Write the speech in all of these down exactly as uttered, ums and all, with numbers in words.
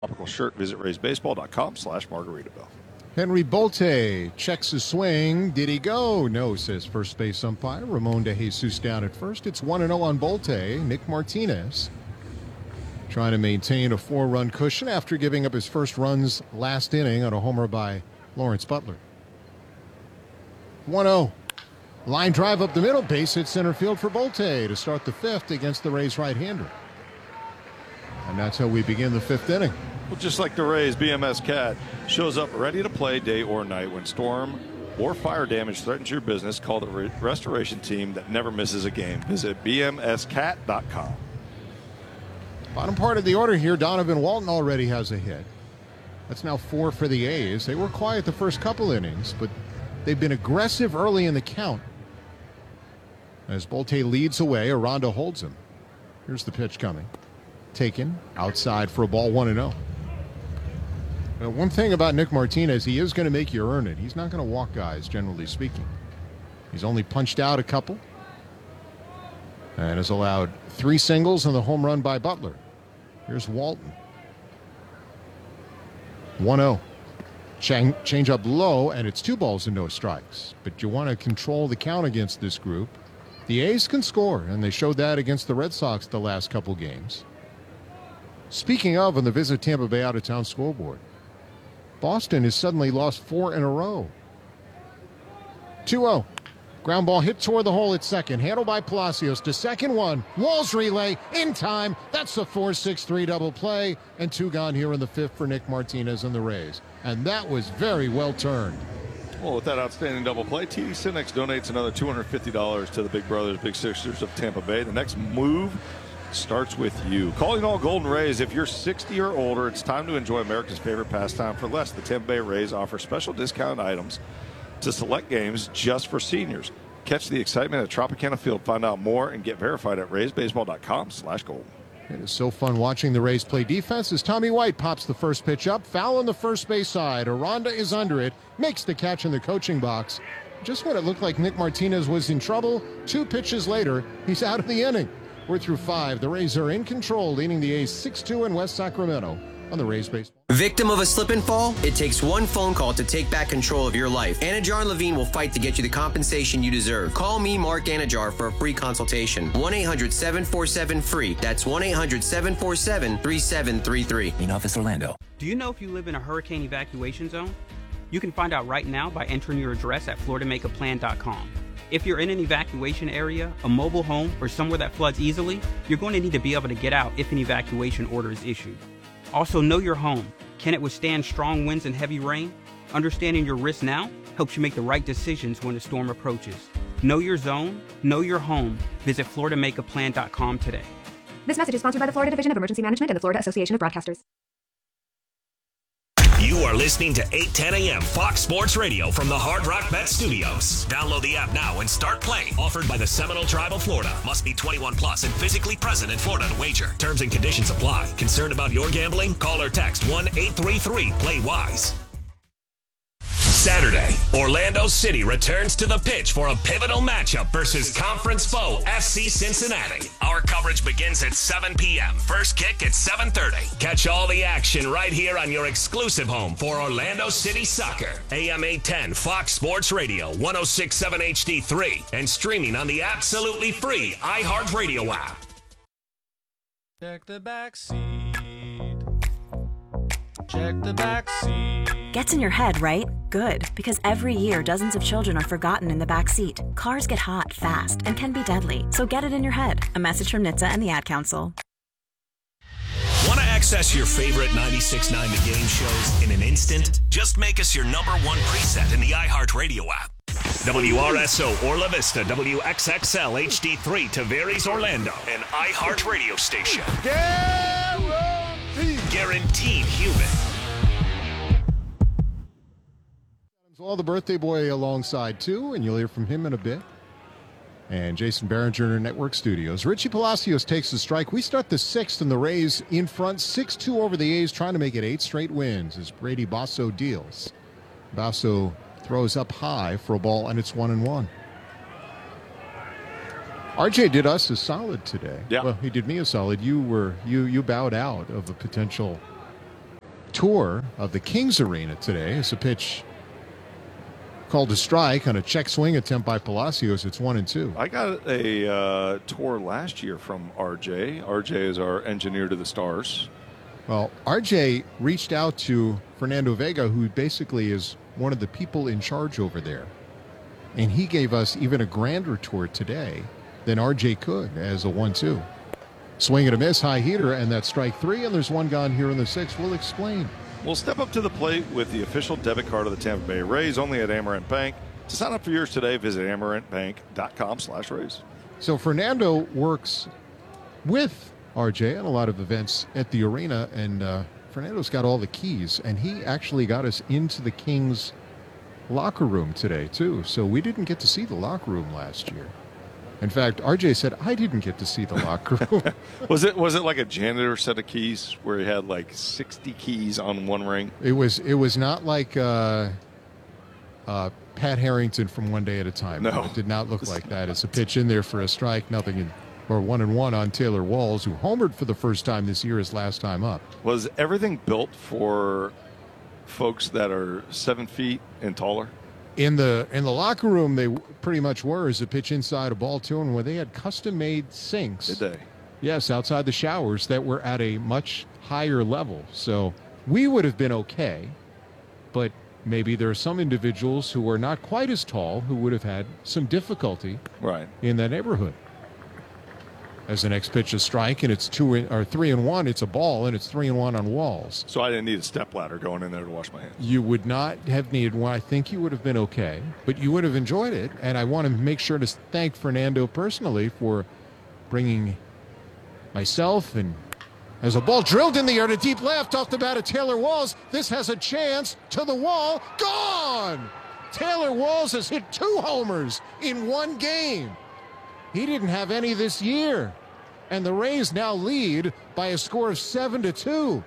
Tropical shirt, visit raysbaseball.com slash Margaritaville. Henry Bolte checks his swing. Did he go? No, says first base umpire. Ramon De Jesus down at first. It's one and oh on Bolte. Nick Martinez trying to maintain a four-run cushion after giving up his first runs last inning on a homer by Lawrence Butler. one oh. Line drive up the middle. Base hit center field for Bolte to start the fifth against the Rays right-hander. And that's how we begin the fifth inning. Well, just like the Rays, B M S Cat shows up ready to play day or night when storm or fire damage threatens your business. Call the re- restoration team that never misses a game. Visit b m s cat dot com. Bottom part of the order here, Donovan Walton already has a hit. That's now four for the A's. They were quiet the first couple innings, but they've been aggressive early in the count. As Bolte leads away, Aranda holds him. Here's the pitch coming. Taken outside for a ball, one and oh. Now, one thing about Nick Martinez, he is going to make you earn it. He's not going to walk guys, generally speaking. He's only punched out a couple and has allowed three singles and the home run by Butler. Here's Walton. one oh. Change, change up low, and it's two balls and no strikes. But you want to control the count against this group. The A's can score, and they showed that against the Red Sox the last couple games. Speaking of, on the Visit Tampa Bay out-of-town scoreboard, Boston has suddenly lost four in a row. two oh. Ground ball hit toward the hole at second. Handled by Palacios to second one. Walls relay in time. That's the four six three double play. And two gone here in the fifth for Nick Martinez and the Rays. And that was very well turned. Well, with that outstanding double play, T D Cinex donates another two hundred fifty dollars to the Big Brothers Big Sisters of Tampa Bay. The next move starts with you. Calling all Golden Rays, if you're sixty or older, it's time to enjoy America's favorite pastime for less. The Tampa Bay Rays offer special discount items to select games just for seniors. Catch the excitement at Tropicana Field. Find out more and get verified at raysbaseball.com slash gold. It is so fun watching the Rays play defense as Tommy White pops the first pitch up. Foul on the first base side. Aranda is under it. Makes the catch in the coaching box. Just when it looked like Nick Martinez was in trouble, two pitches later, he's out of the inning. We're through five. The Rays are in control, leading the A's six two in West Sacramento on the Rays baseball. Victim of a slip and fall? It takes one phone call to take back control of your life. Anajar and Levine will fight to get you the compensation you deserve. Call me, Mark Anajar, for a free consultation. one eight hundred seven four seven free. That's one eight hundred seven four seven three seven three three. In Office Orlando. Do you know if you live in a hurricane evacuation zone? You can find out right now by entering your address at florida make a plan dot com. If you're in an evacuation area, a mobile home, or somewhere that floods easily, you're going to need to be able to get out if an evacuation order is issued. Also, know your home. Can it withstand strong winds and heavy rain? Understanding your risk now helps you make the right decisions when a storm approaches. Know your zone, know your home. Visit florida make a plan dot com today. This message is sponsored by the Florida Division of Emergency Management and the Florida Association of Broadcasters. You are listening to eight ten a.m. Fox Sports Radio from the Hard Rock Bet Studios. Download the app now and start playing. Offered by the Seminole Tribe of Florida. Must be twenty-one plus and physically present in Florida to wager. Terms and conditions apply. Concerned about your gambling? Call or text one eight three three play wise. Saturday, Orlando City returns to the pitch for a pivotal matchup versus conference foe F C Cincinnati. Our coverage begins at seven p.m. First kick at seven thirty. Catch all the action right here on your exclusive home for Orlando City Soccer. A M eight ten Fox Sports Radio, one oh six point seven H D three, and streaming on the absolutely free iHeartRadio app. Check the back seat. Check the back seat. Gets in your head, right? Good, because every year dozens of children are forgotten in the back seat. Cars get hot fast and can be deadly, so get it in your head. A message from N H T S A and the Ad Council. Want to access your favorite ninety-six point nine The Game shows in an instant? Just make us your number one preset in the iHeartRadio app. W R S O Orla Vista, W X X L H D three, Tavares Orlando, an iHeartRadio station. Guaranteed. Guaranteed human. Well, the birthday boy alongside, too, and you'll hear from him in a bit. And Jason Behringer in Network Studios. Richie Palacios takes the strike. We start the sixth, and the Rays in front, six two over the A's, trying to make it eight straight wins as Brady Basso deals. Basso throws up high for a ball, and it's one and one. R J did us a solid today. Yeah. Well, he did me a solid. You were you you bowed out of a potential tour of the Kings Arena today. It's a pitch called a strike on a check swing attempt by Palacios. It's one and two. I got a uh, tour last year from R J. R J is our engineer to the stars. Well, R J reached out to Fernando Vega, who basically is one of the people in charge over there. And he gave us even a grander tour today than R J could as a one two. Swing and a miss, high heater, and that's strike three, and there's one gone here in the sixth. We'll explain. We'll step up to the plate with the official debit card of the Tampa Bay Rays, only at Amerant Bank. To sign up for yours today, visit amerant bank dot com slash Rays. So Fernando works with R J at a lot of events at the arena, and uh, Fernando's got all the keys, and he actually got us into the Kings locker room today, too. So we didn't get to see the locker room last year. In fact, R J said, I didn't get to see the locker room. was it was it like a janitor set of keys where he had like sixty keys on one ring? It was it was not like uh, uh, Pat Harrington from One Day at a Time. No. It did not look like that. It's a pitch in there for a strike, nothing in, or one and one on Taylor Walls, who homered for the first time this year his last time up. Was everything built for folks that are seven feet and taller? In the in the locker room, they pretty much were as a pitch inside a ball two, and where they had custom-made sinks. Did they? Yes, outside the showers that were at a much higher level. So we would have been okay, but maybe there are some individuals who are not quite as tall who would have had some difficulty right in that neighborhood. As the next pitch is strike, and it's two in, or three and one. It's a ball, and it's three and one on Walls. So I didn't need a step ladder going in there to wash my hands. You would not have needed one. I think you would have been okay, but you would have enjoyed it. And I want to make sure to thank Fernando personally for bringing myself and as a ball drilled in the air to deep left off the bat of Taylor Walls. This has a chance to the wall. Gone! Taylor Walls has hit two homers in one game. He didn't have any this year. And the Rays now lead by a score of seven to two.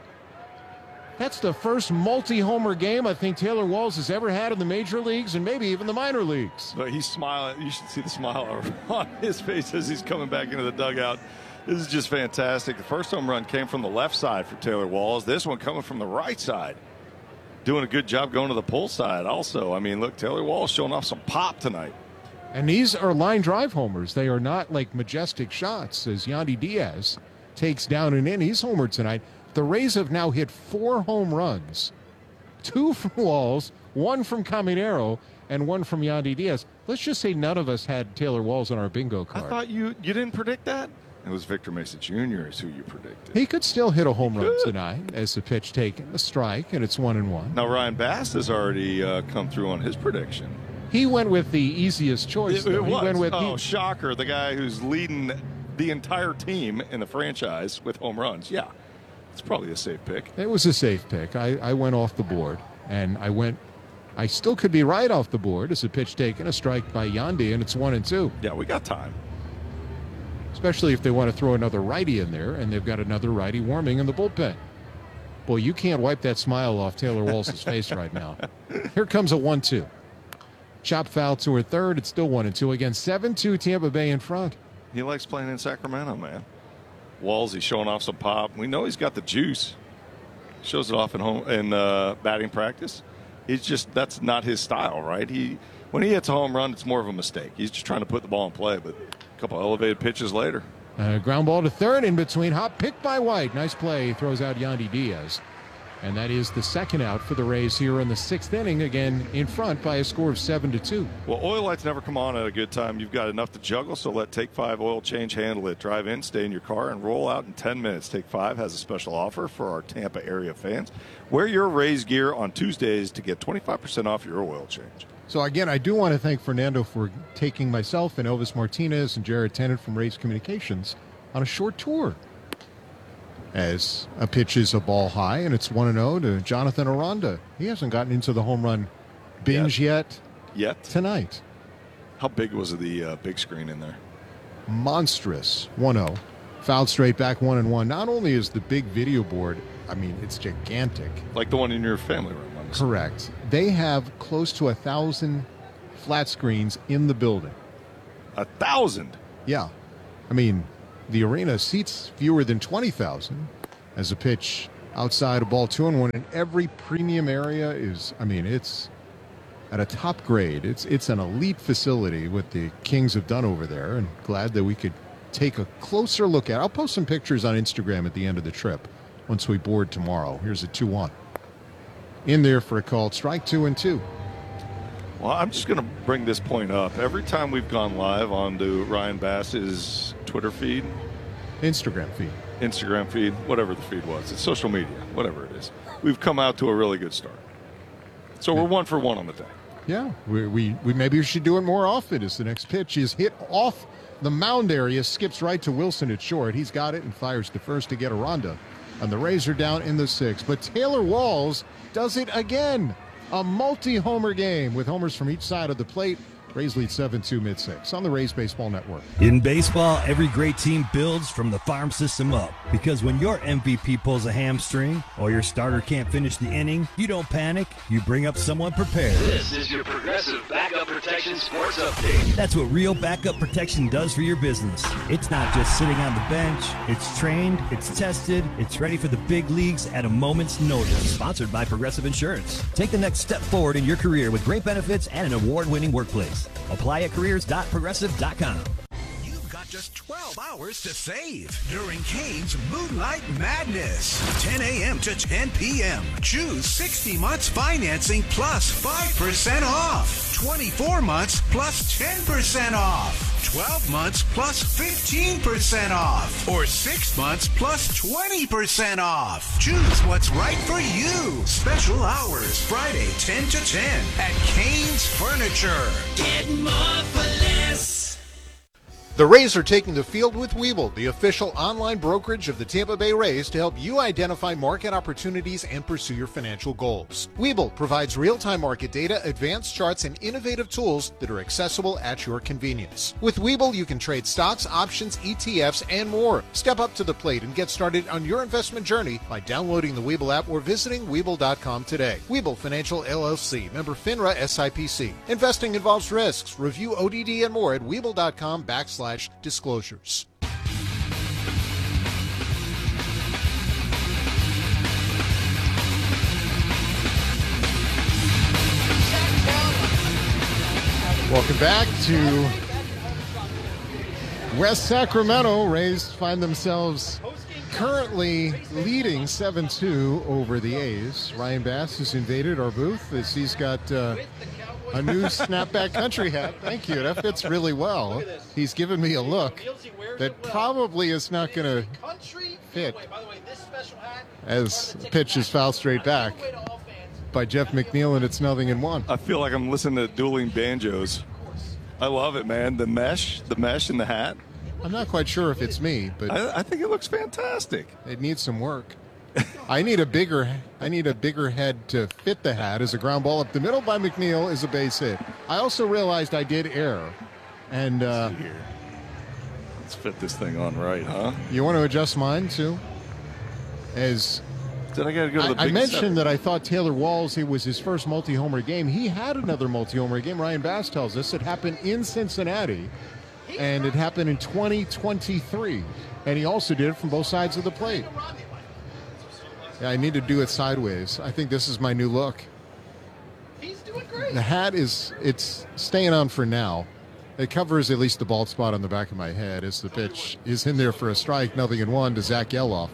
That's the first multi-homer game I think Taylor Walls has ever had in the major leagues and maybe even the minor leagues. But he's smiling. You should see the smile on his face as he's coming back into the dugout. This is just fantastic. The first home run came from the left side for Taylor Walls. This one coming from the right side. Doing a good job going to the pull side also. I mean, look, Taylor Walls showing off some pop tonight. And these are line drive homers. They are not like majestic shots as Yandy Diaz takes down and in. He's homered tonight. The Rays have now hit four home runs. Two from Walls, one from Caminero, and one from Yandy Diaz. Let's just say none of us had Taylor Walls on our bingo card. I thought you you didn't predict that? It was Victor Mesa Junior is who you predicted. He could still hit a home run tonight as the pitch taken, a strike, and it's one and one. Now Ryan Bass has already uh, come through on his prediction. He went with the easiest choice. It, it he was. went with oh, he, shocker. The guy who's leading the entire team in the franchise with home runs. Yeah, it's probably a safe pick. It was a safe pick. I, I went off the board, and I went – I still could be right off the board as a pitch taken, a strike by Yandy, and it's one and two. Yeah, we got time. Especially if they want to throw another righty in there, and they've got another righty warming in the bullpen. Boy, you can't wipe that smile off Taylor Walls' face right now. Here comes a one two. Chop foul to her third. It's still one and two. Again, seven two Tampa Bay in front. He likes playing in Sacramento, man. Walls, he's showing off some pop. We know he's got the juice. Shows it off in home in uh, batting practice. He's just that's not his style, right? He when he hits a home run, it's more of a mistake. He's just trying to put the ball in play, but a couple elevated pitches later. Uh, ground ball to third in between. Hop picked by White. Nice play. He throws out Yandy Diaz. And that is the second out for the Rays here in the sixth inning, again in front by a score of seven to two. Well, oil lights never come on at a good time. You've got enough to juggle, so let Take Five Oil Change handle it. Drive in, stay in your car, and roll out in ten minutes. Take Five has a special offer for our Tampa area fans. Wear your Rays gear on Tuesdays to get twenty-five percent off your oil change. So, again, I do want to thank Fernando for taking myself and Elvis Martinez and Jared Tennant from Rays Communications on a short tour. As a pitch is a ball high, and it's one and oh to Jonathan Aranda. He hasn't gotten into the home run binge yet, yet tonight. How big was the uh, big screen in there? Monstrous. one oh. Fouled straight back one and one. Not only is the big video board, I mean, it's gigantic. Like the one in your family room. I'm Correct. They have close to a thousand flat screens in the building. A thousand? Yeah. I mean, the arena seats fewer than twenty thousand as a pitch outside of ball two and one. And every premium area is, I mean, it's at a top grade. It's it's an elite facility what the Kings have done over there, and glad that we could take a closer look at it. I'll post some pictures on Instagram at the end of the trip once we board tomorrow. Here's a two one. In there for a called strike, two and two. Well, I'm just going to bring this point up. Every time we've gone live onto Ryan Bass's Twitter feed, Instagram feed, Instagram feed, whatever the feed was, it's social media, whatever it is, we've come out to a really good start. So we're one for one on the day. Yeah, we, we, we maybe we should do it more often as the next pitch is hit off the mound area, skips right to Wilson at short. He's got it and fires to first to get a Ronda. And the Rays are down in the sixth. But Taylor Walls does it again. A multi-homer game with homers from each side of the plate. Rays lead seven two mid-six on the Rays Baseball Network. In baseball, every great team builds from the farm system up. Because when your M V P pulls a hamstring or your starter can't finish the inning, you don't panic. You bring up someone prepared. This is your Progressive Backup Protection Sports Update. That's what real backup protection does for your business. It's not just sitting on the bench. It's trained, it's tested, it's ready for the big leagues at a moment's notice. Sponsored by Progressive Insurance. Take the next step forward in your career with great benefits and an award-winning workplace. Apply at careers dot progressive dot com. You've got just twelve hours to save during Cane's Moonlight Madness. ten a.m. to ten p.m. Choose sixty months financing plus five percent off. twenty-four months plus ten percent off. twelve months plus fifteen percent off. Or six months plus twenty percent off. Choose what's right for you. Special hours Friday ten to ten at Cane's Furniture. Get more for less. The Rays are taking the field with Webull, the official online brokerage of the Tampa Bay Rays, to help you identify market opportunities and pursue your financial goals. Webull provides real-time market data, advanced charts, and innovative tools that are accessible at your convenience. With Webull, you can trade stocks, options, E T Fs, and more. Step up to the plate and get started on your investment journey by downloading the Webull app or visiting Webull dot com today. Webull Financial L L C, member FINRA S I P C. Investing involves risks. Review O D D and more at Webull dot com backslash disclosures. Welcome back to West Sacramento. Rays find themselves currently leading seven two over the A's. Ryan Bass has invaded our booth as he's got uh, a new snapback country hat. Thank you. That fits really well. He's given me a look that probably is not going to fit as the pitch is fouled straight back by Jeff McNeil, and it's nothing in one. I feel like I'm listening to dueling banjos. I love it, man. The mesh, the mesh in the hat. I'm not quite sure if it's me, but I, I think it looks fantastic. It needs some work. I need a bigger I need a bigger head to fit the hat. As a ground ball up the middle by McNeil is a base hit. I also realized I did err. And uh, let's fit this thing on right, huh? You want to adjust mine too? As Did I gotta go to the I, big I mentioned seven? that I thought Taylor Walls, it was his first multi-homer game. He had another multi-homer game. Ryan Bass tells us it happened in Cincinnati, and it happened in twenty twenty-three. And he also did it from both sides of the plate. Yeah, I need to do it sideways. I think this is my new look. He's doing great. The hat is, it's staying on for now. It covers at least the bald spot on the back of my head as the pitch is in there for a strike, nothing in one to Zach Geloff.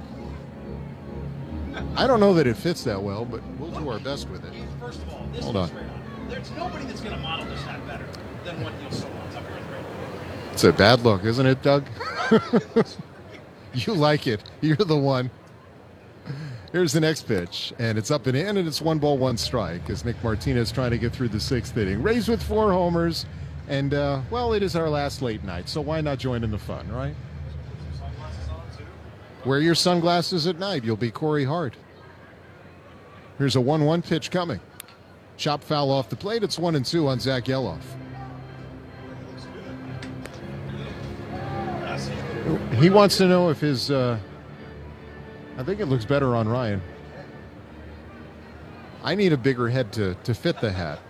I don't know that it fits that well, but we'll do our best with it. First of all, this Hold on. There's nobody that's going to model this hat better than what Neil Solon's up here in Red. It's a bad look, isn't it, Doug? You like it. You're the one. Here's the next pitch, and it's up and in, and it's one ball, one strike as Nick Martinez trying to get through the sixth inning. Rays with four homers, and, uh, well, it is our last late night, so why not join in the fun, right? Wear your sunglasses at night. You'll be Corey Hart. Here's a one one pitch coming. Chop foul off the plate. It's one and two on Zach Geloff. He wants to know if his... Uh, I think it looks better on Ryan. I need a bigger head to, to fit the hat.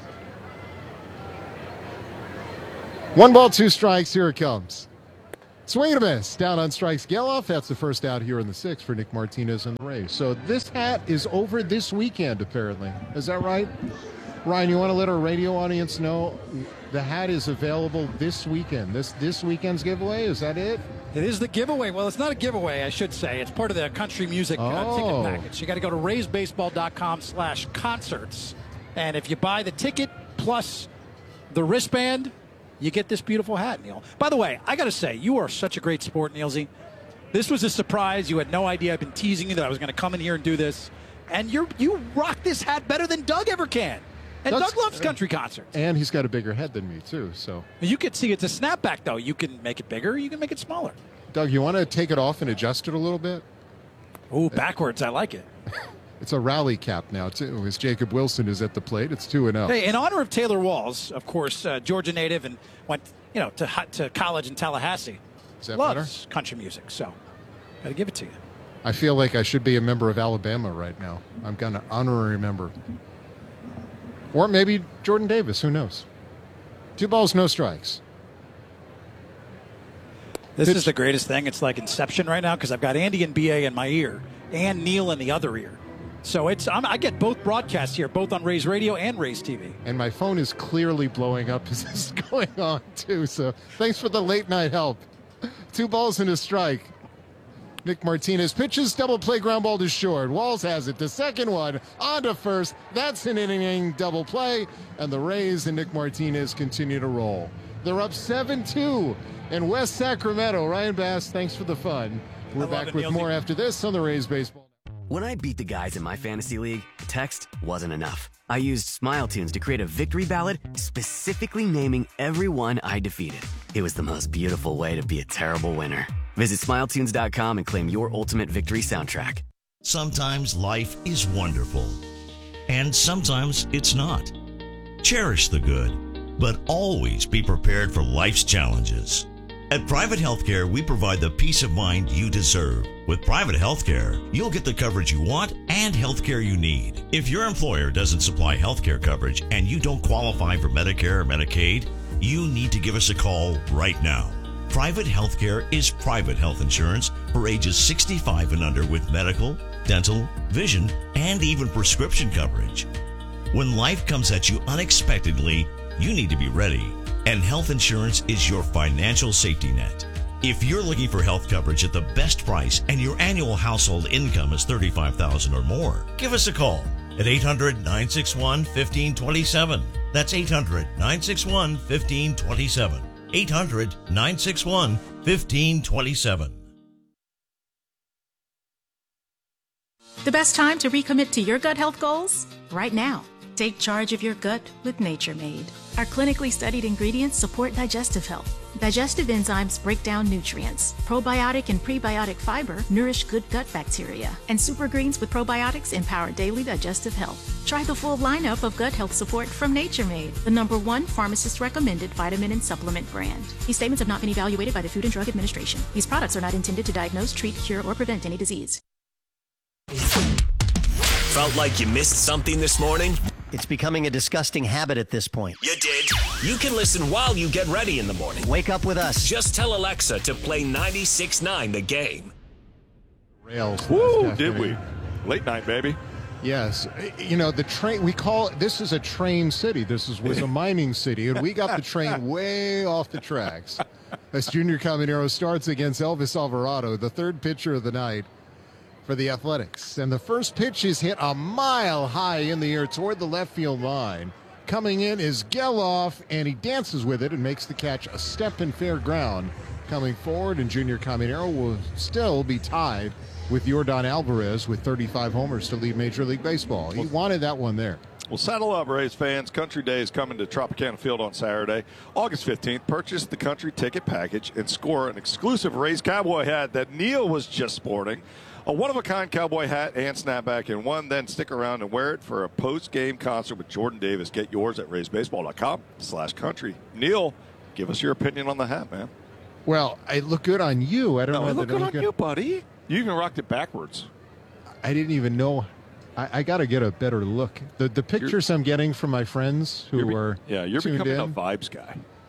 One ball, two strikes. Here it comes. Swing and a miss. Down on strikes. Geloff. That's the first out here in the sixth for Nick Martinez and the Rays. So this hat is over this weekend, apparently. Is that right? Ryan, you want to let our radio audience know the hat is available this weekend. This this weekend's giveaway, is that it? It is the giveaway. Well, it's not a giveaway, I should say. It's part of the country music uh, Oh. ticket package. You got to go to rays baseball dot com slash concerts. And if you buy the ticket plus the wristband, you get this beautiful hat, Neil. By the way, I got to say, you are such a great sport, Neilsy. This was a surprise. You had no idea. I've been teasing you that I was going to come in here and do this. And you you rock this hat better than Doug ever can. And That's- Doug loves country concerts. And he's got a bigger head than me, too. So, You can see it's a snapback, though. You can make it bigger. You can make it smaller. Doug, you want to take it off and adjust it a little bit? Ooh, backwards. I like it. It's a rally cap now, too, as Jacob Wilson is at the plate. It's two and oh. Hey, in honor of Taylor Walls, of course, uh, Georgia native and went, you know, to to college in Tallahassee. Is that Loves country music, so got to give it to you. I feel like I should be a member of Alabama right now. I'm kind of honorary member. Or maybe Jordan Davis. Who knows? Two balls, no strikes. This Pitch- is the greatest thing. It's like Inception right now because I've got Andy and B A in my ear and Neil in the other ear. So it's I'm, I get both broadcasts here, both on Rays Radio and Rays T V. And my phone is clearly blowing up as this is going on, too. So thanks for the late night help. Two balls and a strike. Nick Martinez pitches, double play, ground ball to short. Walls has it. The second one on to first. That's an inning double play. And the Rays and Nick Martinez continue to roll. They're up seven two in West Sacramento. Ryan Bass, thanks for the fun. We're back it, with Neil. more after this on the Rays Baseball. When I beat the guys in my fantasy league, text wasn't enough. I used Smile Tunes to create a victory ballad specifically naming everyone I defeated. It was the most beautiful way to be a terrible winner. Visit smile tunes dot com and claim your ultimate victory soundtrack. Sometimes life is wonderful, and sometimes it's not. Cherish the good, but always be prepared for life's challenges. At Private Healthcare, we provide the peace of mind you deserve. With Private Healthcare, you'll get the coverage you want and healthcare you need. If your employer doesn't supply healthcare coverage and you don't qualify for Medicare or Medicaid, you need to give us a call right now. Private Healthcare is private health insurance for ages sixty-five and under with medical, dental, vision, and even prescription coverage. When life comes at you unexpectedly, you need to be ready, and health insurance is your financial safety net. If you're looking for health coverage at the best price and your annual household income is thirty-five thousand dollars or more, give us a call at eight hundred, nine six one, one five two seven. That's eight hundred, nine six one, one five two seven. eight hundred, nine six one, one five two seven. The best time to recommit to your gut health goals? Right now. Take charge of your gut with Nature Made. Our clinically studied ingredients support digestive health. Digestive enzymes break down nutrients. Probiotic and prebiotic fiber nourish good gut bacteria. And super greens with probiotics empower daily digestive health. Try the full lineup of gut health support from Nature Made, the number one pharmacist recommended vitamin and supplement brand. These statements have not been evaluated by the Food and Drug Administration. These products are not intended to diagnose, treat, cure, or prevent any disease. Felt like you missed something this morning? It's becoming a disgusting habit at this point. You did. You can listen while you get ready in the morning. Wake up with us. Just tell Alexa to play ninety-six point nine The Game. Rails. Woo, did we? Late night, baby. Yes. You know, the train, we call this is a train city. This is, was a mining city, and we got the train way off the tracks. As Junior Caminero starts against Elvis Alvarado, the third pitcher of the night for the Athletics. And the first pitch is hit a mile high in the air toward the left field line. Coming in is Geloff, and he dances with it and makes the catch a step in fair ground. Coming forward, and Junior Caminero will still be tied with Yordan Alvarez with thirty-five homers to lead Major League Baseball. He wanted that one there. Well, saddle up, Rays fans. Country Day is coming to Tropicana Field on Saturday, August fifteenth. Purchase the country ticket package and score an exclusive Rays cowboy hat that Neil was just sporting. A one-of-a-kind cowboy hat and snapback in one. Then stick around and wear it for a post-game concert with Jordan Davis. Get yours at rays baseball dot com slash country. Neil, give us your opinion on the hat, man. Well, it looked good on you. I don't No, know. it looked that good it on looked you, buddy. You even rocked it backwards. I didn't even know. I, I got to get a better look. The the pictures you're, I'm getting from my friends who are yeah, you're tuned becoming in, a vibes guy.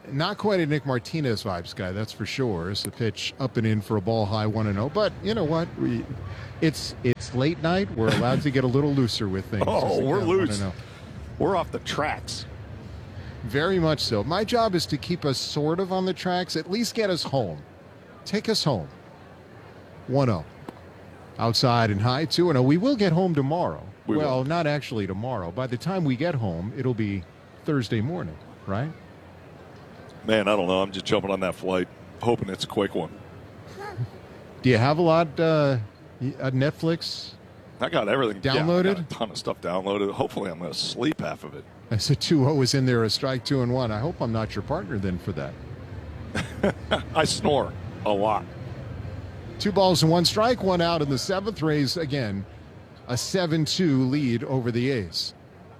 not quite a Nick Martinez vibes guy, that's for sure. It's a pitch up and in for a ball high, one and oh. But you know what? We, it's it's late night. We're allowed to get a little looser with things. Oh, we're Again, loose. one and oh. We're off the tracks. Very much so. My job is to keep us sort of on the tracks, at least get us home. Take us home. one oh. Outside and high, two and oh. We will get home tomorrow. We well, will. not actually tomorrow. By the time we get home, it'll be Thursday morning, right? Man, I don't know. I'm just jumping on that flight, hoping it's a quick one. Do you have a lot uh, uh Netflix? I got everything Downloaded? Yeah, I got a ton of stuff downloaded. Hopefully, I'm going to sleep half of it. I said two oh is in there, a strike, two and one. I hope I'm not your partner then for that. I snore a lot. Two balls and one strike, one out in the seventh. Rays, again, a seven two lead over the A's.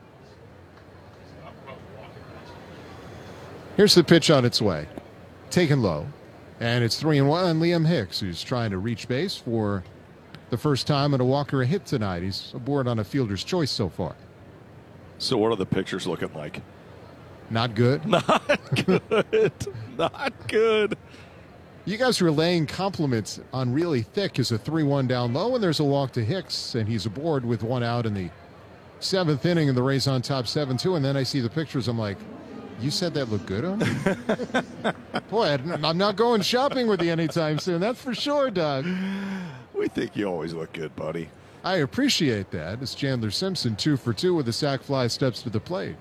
Here's the pitch on its way. Taken low. And it's three and one. Liam Hicks, who's trying to reach base for the first time in a walker a hit tonight. He's aboard on a fielder's choice so far. So what are the pictures looking like? Not good. Not good. Not good. You guys were laying compliments on really thick as a three one down low, and there's a walk to Hicks, and he's aboard with one out in the seventh inning, and the Rays on top seven two. And then I see the pictures. I'm like, you said that looked good on me? Boy, I'm not going shopping with you anytime soon. That's for sure, Doug. We think you always look good, buddy. I appreciate that. It's Chandler Simpson, two for two with a sac fly, steps to the plate.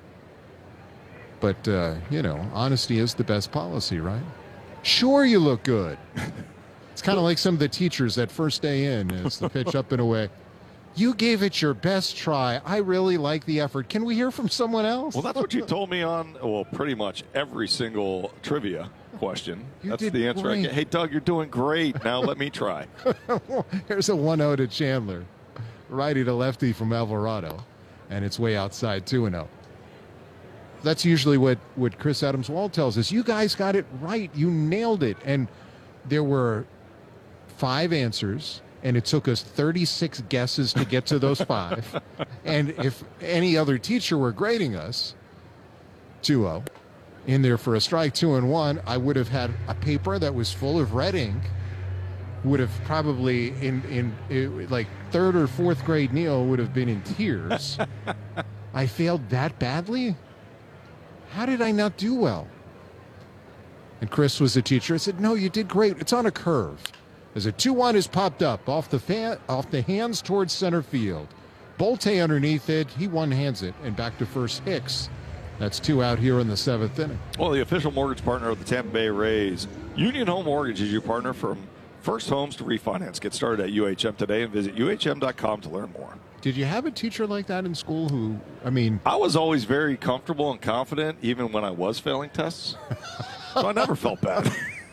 But, uh, you know, honesty is the best policy, right? Sure, you look good. It's kind of like some of the teachers that first day in as the pitch up and away. You gave it your best try. I really like the effort. Can we hear from someone else? Well, that's what you told me on, well, pretty much every single trivia question. You that's did the answer I great. get. Hey, Doug, you're doing great. Now let me try. Here's a one oh to Chandler. Righty to lefty from Alvarado. And it's way outside two and oh. That's usually what, what Chris Adams-Wald tells us. You guys got it right. You nailed it. And there were five answers, and it took us thirty-six guesses to get to those five. And if any other teacher were grading us, two oh, in there for a strike, two and one, I would have had a paper that was full of red ink, would have probably, in, in, in like third or fourth grade Neil would have been in tears. I failed that badly? How did I not do well? And Chris was the teacher. I said, no, you did great. It's on a curve. As a two one is popped up off the fan, off the hands towards center field. Bolte underneath it. He one-hands it. And back to first Hicks. That's two out here in the seventh inning. Well, the official mortgage partner of the Tampa Bay Rays, Union Home Mortgage, is your partner from first homes to refinance. Get started at U H M today and visit U H M dot com to learn more. Did you have a teacher like that in school who, I mean... I was always very comfortable and confident, even when I was failing tests. So I never felt bad.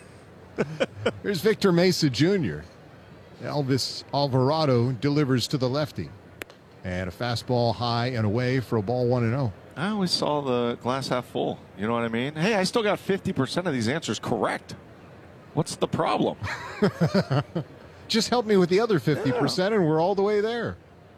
Here's Victor Mesa Junior Elvis Alvarado delivers to the lefty. And a fastball high and away for a ball one and oh. I always saw the glass half full. You know what I mean? Hey, I still got fifty percent of these answers correct. What's the problem? Just help me with the other fifty percent, yeah. And we're all the way there.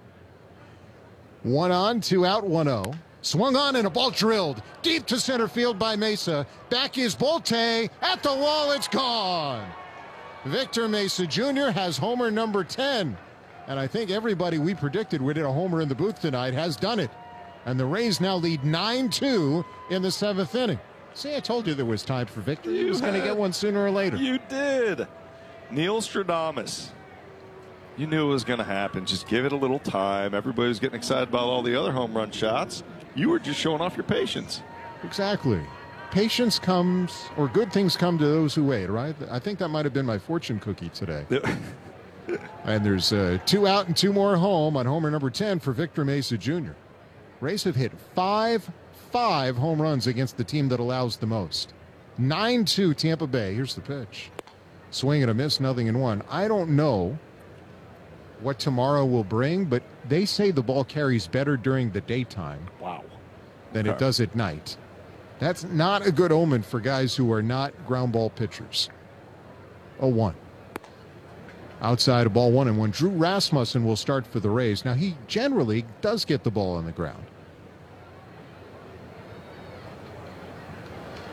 One on, two out, one oh. Swung on and a ball drilled deep to center field by Mesa. Back is Bolte. At the wall, it's gone. Victor Mesa Junior has homer number ten. And I think everybody we predicted would hit a homer in the booth tonight has done it. And the Rays now lead nine two in the seventh inning. See, I told you there was time for Victor. He was going to get one sooner or later. You did. Neil Stradamus. You knew it was going to happen. Just give it a little time. Everybody was getting excited about all the other home run shots. You were just showing off your patience. Exactly. Patience comes, or good things come to those who wait, right? I think that might have been my fortune cookie today. And there's uh, two out and two more home on homer number ten for Victor Mesa Junior Rays have hit five, five home runs against the team that allows the most. nine two Tampa Bay. Here's the pitch. Swing and a miss, nothing in one. I don't know what tomorrow will bring, but they say the ball carries better during the daytime. Wow. Than okay. it does at night. That's not a good omen for guys who are not ground ball pitchers. oh one. Outside, a ball one and one. Drew Rasmussen will start for the Rays. Now, he generally does get the ball on the ground.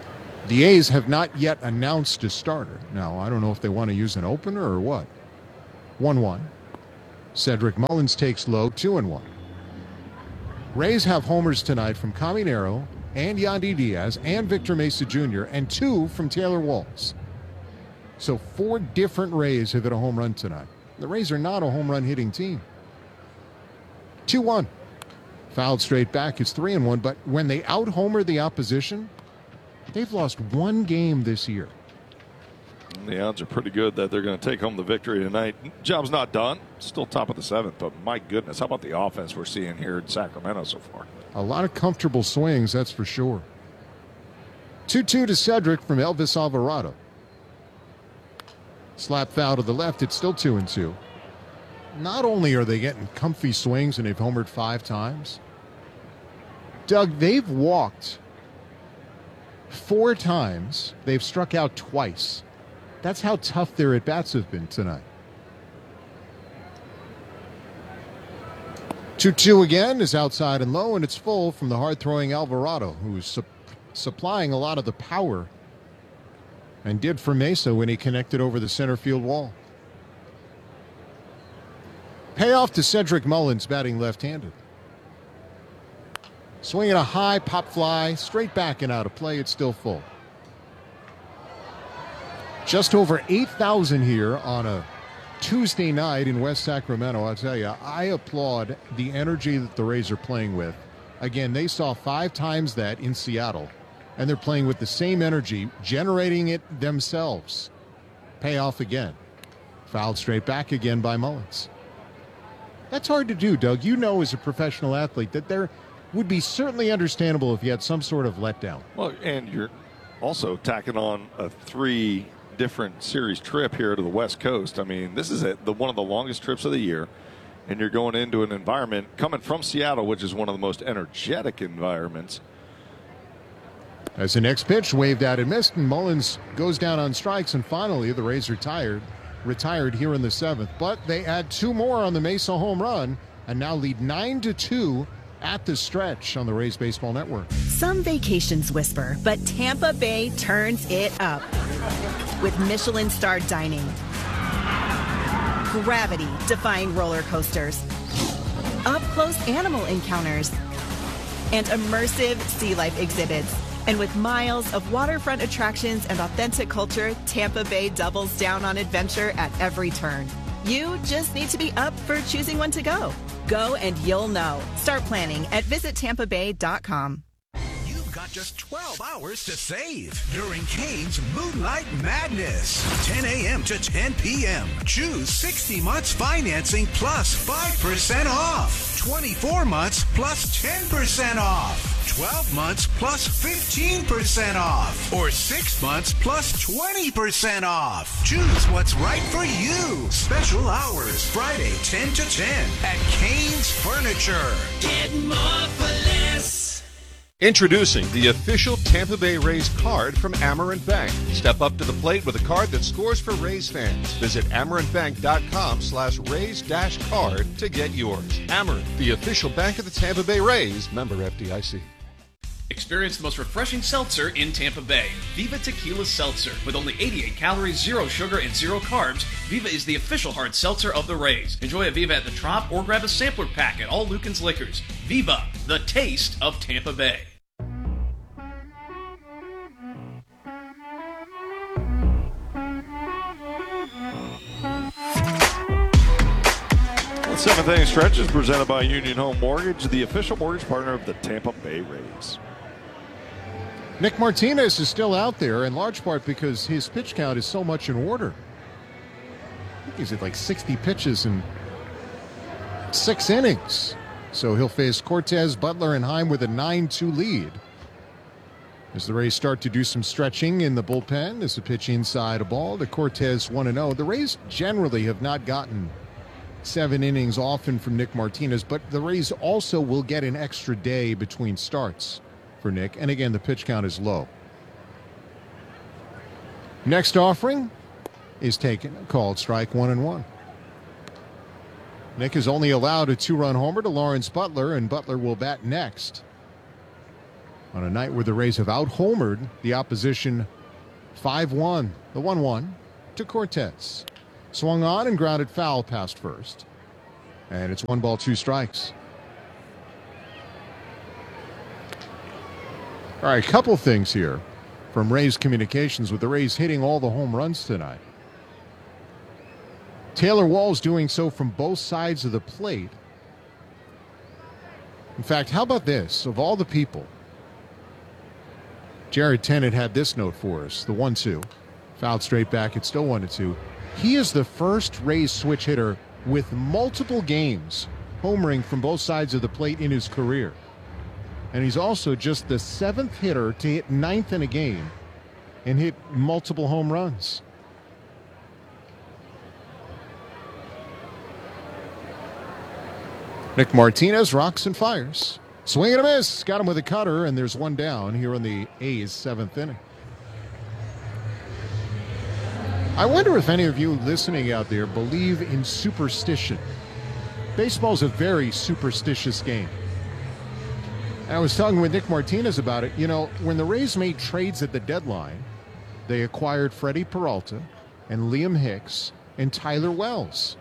The A's have not yet announced a starter. Now, I don't know if they want to use an opener or what. one one. Cedric Mullins takes low, two and one. Rays have homers tonight from Caminero and Yandy Diaz and Victor Mesa Junior and two from Taylor Walls. So four different Rays have hit a home run tonight. The Rays are not a home run hitting team. two one. Fouled straight back. It's three and one. But when they out-homer the opposition, they've lost one game this year. The odds are pretty good that they're going to take home the victory tonight. Job's not done. Still top of the seventh, but my goodness, how about the offense we're seeing here in Sacramento so far? A lot of comfortable swings, that's for sure. two two to Cedric from Elvis Alvarado. Slap foul to the left. It's still two and two. Not only are they getting comfy swings and they've homered five times, Doug, they've walked four times. They've struck out twice. That's how tough their at-bats have been tonight. two two again is outside and low, and it's full from the hard-throwing Alvarado, who's su- supplying a lot of the power and did for Mesa when he connected over the center field wall. Payoff to Cedric Mullins, batting left-handed. Swinging a high pop fly, straight back and out of play. It's still full. Just over eight thousand here on a Tuesday night in West Sacramento. I'll tell you, I applaud the energy that the Rays are playing with. Again, they saw five times that in Seattle, and they're playing with the same energy, generating it themselves. Payoff again. Fouled straight back again by Mullins. That's hard to do, Doug. You know as a professional athlete that there would be certainly understandable if you had some sort of letdown. Well, and you're also tacking on a three different series trip here to the West Coast. I mean, this is a, the one of the longest trips of the year, and you're going into an environment coming from Seattle, which is one of the most energetic environments. As the next pitch waved out and missed, and Mullins goes down on strikes, and finally the Rays retired, retired here in the seventh. But they add two more on the Mesa home run and now lead nine to two at the stretch on the Rays Baseball Network. Some vacations whisper, but Tampa Bay turns it up with Michelin-starred dining, gravity-defying roller coasters, up-close animal encounters, and immersive sea life exhibits. And with miles of waterfront attractions and authentic culture, Tampa Bay doubles down on adventure at every turn. You just need to be up for choosing when to go. Go and you'll know. Start planning at visit tampa bay dot com. You've got just twelve hours to save during Kane's Moonlight Madness. ten a.m. to ten p.m. Choose sixty months financing plus five percent off. twenty-four months plus ten percent off. twelve months plus fifteen percent off. Or six months plus twenty percent off. Choose what's right for you. Special hours Friday ten to ten at Kane's Furniture. Get more for less. Introducing the official Tampa Bay Rays card from Amerant Bank. Step up to the plate with a card that scores for Rays fans. Visit amerantbank.com slash Rays dash card to get yours. Amerant, the official bank of the Tampa Bay Rays. Member F D I C. Experience the most refreshing seltzer in Tampa Bay. Viva Tequila Seltzer. With only eighty-eight calories, zero sugar, and zero carbs, Viva is the official hard seltzer of the Rays. Enjoy a Viva at the Trop or grab a sampler pack at all Lucan's Liquors. Viva, the taste of Tampa Bay. The seventh inning stretch is presented by Union Home Mortgage, the official mortgage partner of the Tampa Bay Rays. Nick Martinez is still out there, in large part because his pitch count is so much in order. I think he's at like sixty pitches in six innings. So he'll face Cortez, Butler, and Heim with a nine two lead. As the Rays start to do some stretching in the bullpen, as a pitch inside a ball, the Cortez one and oh. The Rays generally have not gotten seven innings often from Nick Martinez, but the Rays also will get an extra day between starts for Nick. And again, the pitch count is low. Next offering is taken, called strike one and one. Nick is only allowed a two-run homer to Lawrence Butler, and Butler will bat next. on a night where the Rays have out-homered the opposition five one, the one one to Cortez. Swung on and grounded foul past first. And it's one ball, two strikes. All right, a couple things here from Rays communications with the Rays hitting all the home runs tonight. Taylor Walls doing so from both sides of the plate. In fact, how about this? Of all the people, Jared Tennant had this note for us, the one two. Fouled straight back, it's still one to two. He is the first Rays switch hitter with multiple games homering from both sides of the plate in his career. And he's also just the seventh hitter to hit ninth in a game and hit multiple home runs. Nick Martinez rocks and fires. Swing and a miss. Got him with a cutter, and there's one down here in the A's seventh inning. I wonder if any of you listening out there believe in superstition. Baseball's a very superstitious game. I was talking with Nick Martinez about it. You know, when the Rays made trades at the deadline, they acquired Freddie Peralta and Liam Hicks and Tyler Wells.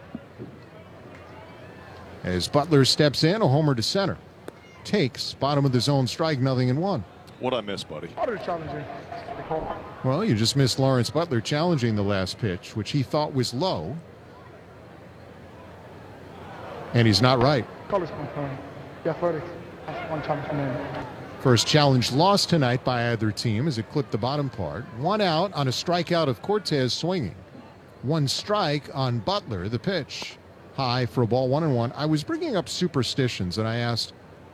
As Butler steps in, a homer to center. Takes, bottom of the zone strike, nothing in one. What'd I miss, buddy? Well, you just missed Lawrence Butler challenging the last pitch, which he thought was low. And he's not right. First challenge lost tonight by either team as it clipped the bottom part. One out on a strikeout of Cortez swinging. One strike on Butler, the pitch. High for a ball, one and one. I was bringing up superstitions, and I asked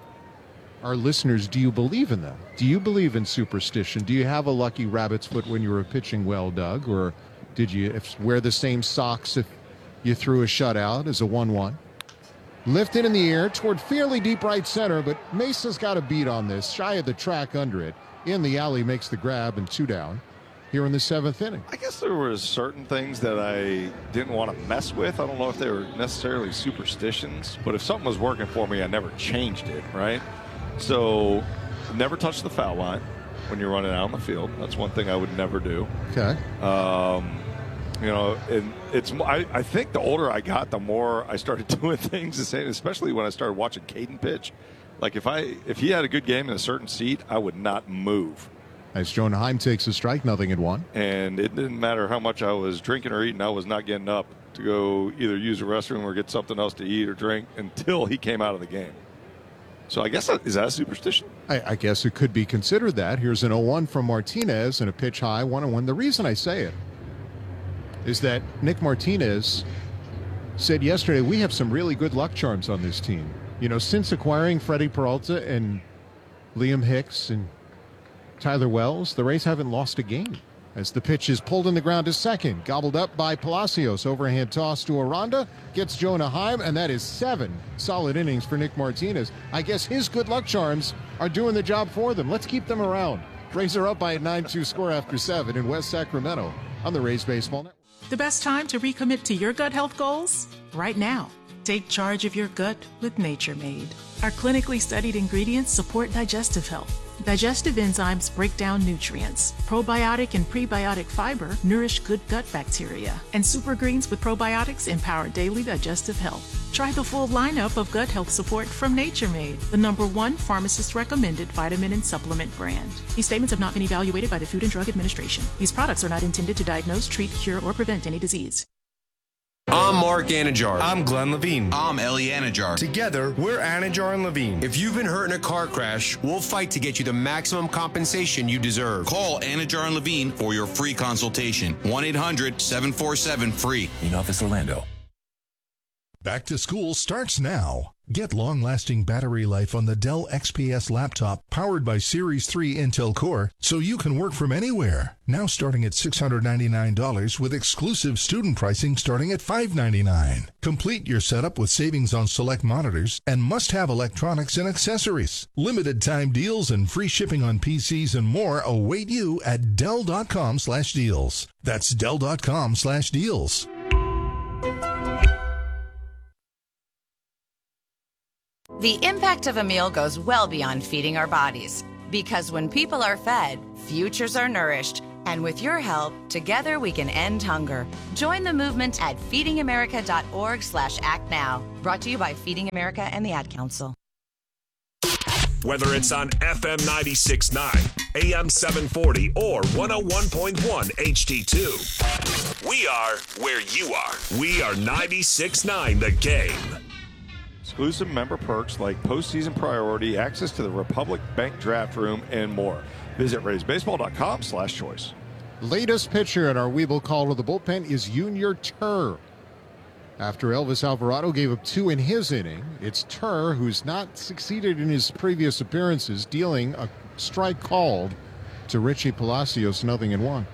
our listeners, do you believe in them? Do you believe in superstition? Do you have a lucky rabbit's foot when you were pitching well, Doug? Or did you if, wear the same socks if you threw a shutout as a one one? Lifted in the air toward fairly deep right center, but Mesa's got a beat on this. Shy of the track under it. In the alley makes the grab and two down here in the seventh inning. I guess there were certain things that I didn't want to mess with. I don't know if they were necessarily superstitions, but if something was working for me, I never changed it, right? So never touch the foul line when you're running out on the field. That's one thing I would never do. Okay. Um, you know, and it's I, I think the older I got, the more I started doing things the same, especially when I started watching Caden pitch. Like if I if he had a good game in a certain seat, I would not move. As Jonah Heim takes a strike, nothing in one. And it didn't matter how much I was drinking or eating, I was not getting up to go either use the restroom or get something else to eat or drink until he came out of the game. So I guess, that, is that a superstition? I, I guess it could be considered that. Here's an oh one from Martinez and a pitch high, one and one. The reason I say it is that Nick Martinez said yesterday, we have some really good luck charms on this team. You know, since acquiring Freddie Peralta and Liam Hicks and Tyler Wells, the Rays haven't lost a game. As the pitch is pulled in the ground to second, gobbled up by Palacios. Overhand toss to Aranda, gets Jonah Heim, and that is seven solid innings for Nick Martinez. I guess his good luck charms are doing the job for them. Let's keep them around. Rays are up by a nine two score after seven in West Sacramento on the Rays Baseball Network. The best time to recommit to your gut health goals? Right now. Take charge of your gut with Nature Made. Our clinically studied ingredients support digestive health. Digestive enzymes break down nutrients. Probiotic and prebiotic fiber nourish good gut bacteria. And super greens with probiotics empower daily digestive health. Try the full lineup of gut health support from Nature Made, the number one pharmacist-recommended vitamin and supplement brand. These statements have not been evaluated by the Food and Drug Administration. These products are not intended to diagnose, treat, cure, or prevent any disease. I'm Mark Anajar. I'm Glenn Levine. I'm Ellie Anajar. Together, we're Anajar and Levine. If you've been hurt in a car crash, we'll fight to get you the maximum compensation you deserve. Call Anajar and Levine for your free consultation. one eight hundred seven four seven free. In Office Orlando. Back to school starts now. Get long-lasting battery life on the Dell X P S laptop powered by Series three Intel Core so you can work from anywhere. Now starting at six hundred ninety-nine dollars with exclusive student pricing starting at five hundred ninety-nine dollars. Complete your setup with savings on select monitors and must-have electronics and accessories. Limited time deals and free shipping on P Cs and more await you at Dell.com slash deals. That's Dell.com slash deals. The impact of a meal goes well beyond feeding our bodies. Because when people are fed, futures are nourished. And with your help, together we can end hunger. Join the movement at feedingamerica.org slash act now. Brought to you by Feeding America and the Ad Council. Whether it's on F M ninety-six point nine, A M seven forty, or one oh one point one H D two, we are where you are. We are ninety-six point nine The Game. Exclusive member perks like postseason priority, access to the Republic Bank draft room, and more. Visit raysbaseball.com slash choice. Latest pitcher in our Weeble call to the bullpen is Junior Tur. After Elvis Alvarado gave up two in his inning, it's Tur, who's not succeeded in his previous appearances, dealing a strike called to Richie Palacios, nothing in one.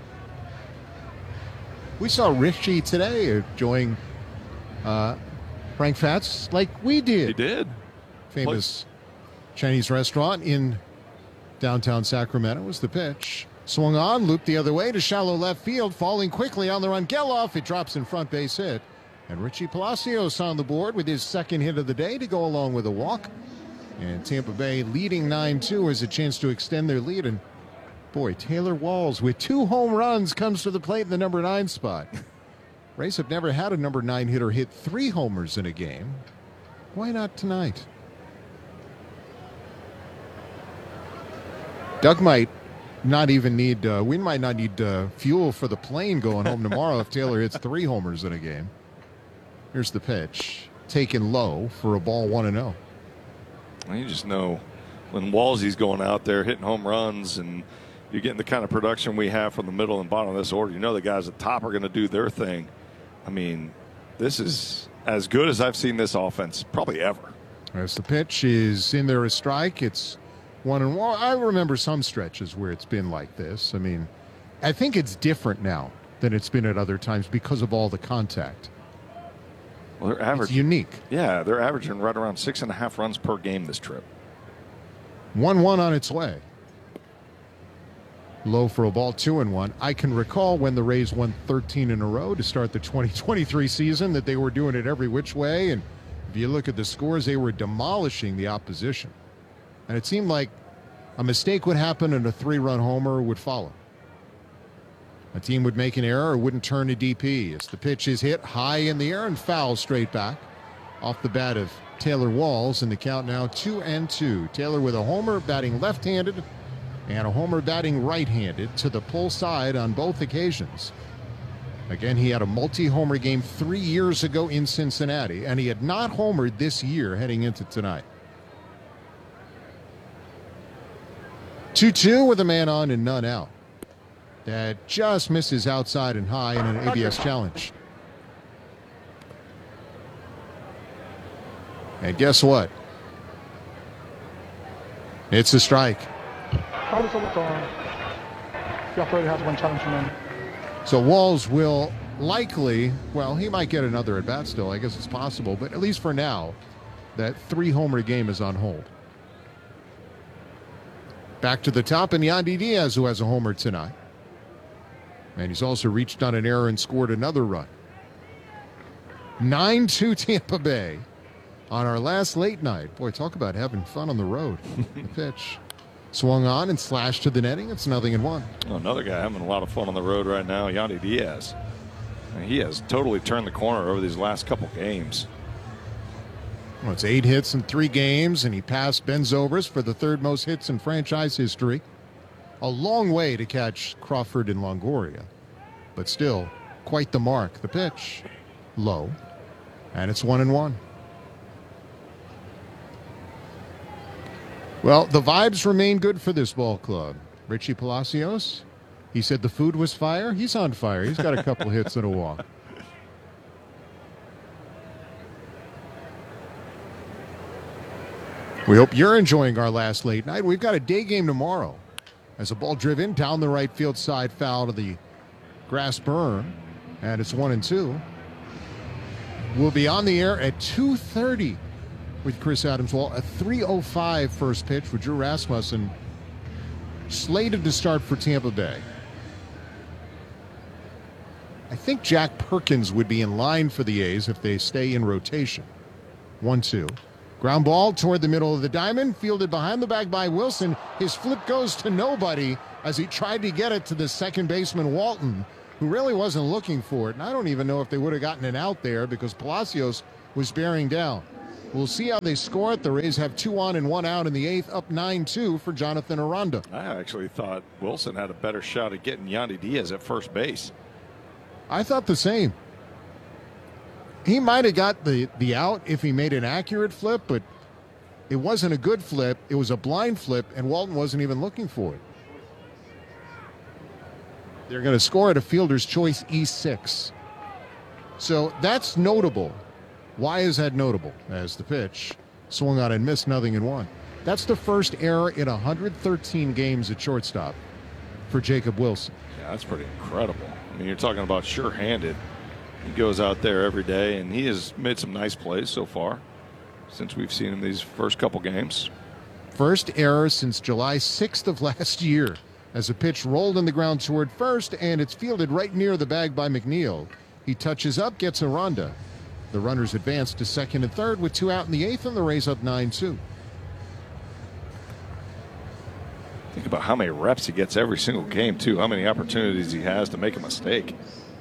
We saw Richie today enjoying uh, Frank Fats like we did. He did. Famous Chinese restaurant in downtown Sacramento was the pitch. Swung on, looped the other way to shallow left field, falling quickly on the run. Geloff, it drops in front, base hit. And Richie Palacios on the board with his second hit of the day to go along with a walk. And Tampa Bay leading nine two has a chance to extend their lead. And boy, Taylor Walls with two home runs comes to the plate in the number nine spot. Rays have never had a number nine hitter hit three homers in a game. Why not tonight? Doug might not even need, uh, we might not need uh, fuel for the plane going home tomorrow if Taylor hits three homers in a game. Here's the pitch. Taken low for a ball one and oh. Well, you just know when Walsey's going out there hitting home runs and you're getting the kind of production we have from the middle and bottom of this order, you know the guys at the top are going to do their thing. I mean, this is as good as I've seen this offense probably ever. As the pitch is in there a strike, it's one and one. I remember some stretches where it's been like this. I mean, I think it's different now than it's been at other times because of all the contact. Well, they're average. It's unique. Yeah, they're averaging right around six and a half runs per game this trip. one one on its way. Low for a ball, two and one. I can recall when the Rays won thirteen in a row to start the twenty twenty-three season that they were doing it every which way. And if you look at the scores, they were demolishing the opposition. And it seemed like a mistake would happen and a three-run homer would follow. A team would make an error or wouldn't turn to D P as the pitch is hit high in the air and foul straight back off the bat of Taylor Walls, and the count now two and two. Taylor with a homer batting left-handed and a homer batting right-handed to the pull side on both occasions. Again, he had a multi-homer game three years ago in Cincinnati, and he had not homered this year heading into tonight. two two with a man on and none out. That just misses outside and high in an A B S challenge. And guess what? It's a strike. So Walls will likely, well, he might get another at bat still. I guess it's possible. But at least for now, that three-homer game is on hold. Back to the top, and Yandy Diaz, who has a homer tonight. And he's also reached on an error and scored another run. nine two Tampa Bay on our last late night. Boy, talk about having fun on the road. The pitch swung on and slashed to the netting. It's nothing in one. Oh, another guy having a lot of fun on the road right now, Yandy Diaz. And he has totally turned the corner over these last couple games. Well, it's eight hits in three games, and he passed Ben Zobrist for the third most hits in franchise history. A long way to catch Crawford and Longoria, but still quite the mark. The pitch, low, and it's one and one. Well, the vibes remain good for this ball club. Richie Palacios, he said the food was fire. He's on fire. He's got a couple hits and a walk. We hope you're enjoying our last late night. We've got a day game tomorrow. As a ball driven down the right field side, foul to the grass berm, and it's one and two. We'll be on the air at two thirty with Chris Adams. Well, a three oh five first pitch with Drew Rasmussen slated to start for Tampa Bay. I think Jack Perkins would be in line for the A's if they stay in rotation. one two. Ground ball toward the middle of the diamond, fielded behind the bag by Wilson. His flip goes to nobody as he tried to get it to the second baseman, Walton, who really wasn't looking for it. And I don't even know if they would have gotten it out there because Palacios was bearing down. We'll see how they score it. The Rays have two on and one out in the eighth, up nine two for Jonathan Aranda. I actually thought Wilson had a better shot at getting Yandy Diaz at first base. I thought the same. He might have got the, the out if he made an accurate flip, but it wasn't a good flip. It was a blind flip, and Walton wasn't even looking for it. They're going to score at a fielder's choice E six. So that's notable. Why is that notable? As the pitch swung on and missed, nothing in one. That's the first error in one hundred thirteen games at shortstop for Jacob Wilson. Yeah, that's pretty incredible. I mean, you're talking about sure-handed. He goes out there every day, and he has made some nice plays so far since we've seen him these first couple games. First error since July sixth of last year as a pitch rolled in the ground toward first, and it's fielded right near the bag by McNeil. He touches up, gets Aranda. The runners advance to second and third with two out in the eighth, and the Rays up nine two. Think about how many reps he gets every single game, too. How many opportunities he has to make a mistake.